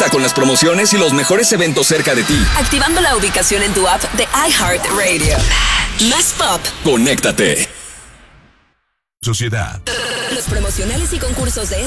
Conecta con las promociones y los mejores eventos cerca de ti. Activando la ubicación en tu app de iHeartRadio. Más pop. Conéctate. Sociedad. Los promocionales y concursos de